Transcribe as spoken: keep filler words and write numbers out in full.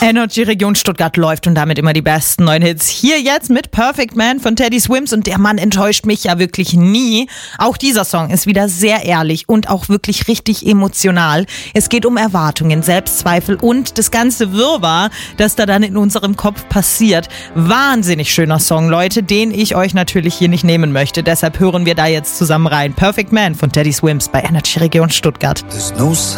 Energy Region Stuttgart läuft und damit immer die besten neuen Hits. Hier jetzt mit Perfect Man von Teddy Swims und der Mann enttäuscht mich ja wirklich nie. Auch dieser Song ist wieder sehr ehrlich und auch wirklich richtig emotional. Es geht um Erwartungen, Selbstzweifel und das ganze Wirrwarr, das da dann in unserem Kopf passiert. Wahnsinnig schöner Song, Leute, den ich euch natürlich hier nicht nehmen möchte. Deshalb hören wir da jetzt zusammen rein. Perfect Man von Teddy Swims bei Energy Region Stuttgart.